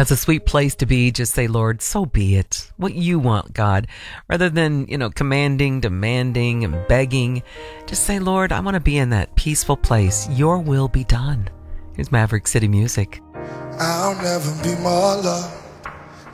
That's a sweet place to be. Just say, Lord, so be it. What you want, God. Rather than, commanding, demanding, and begging. Just say, Lord, I want to be in that peaceful place. Your will be done. Here's Maverick City Music. I'll never be more loved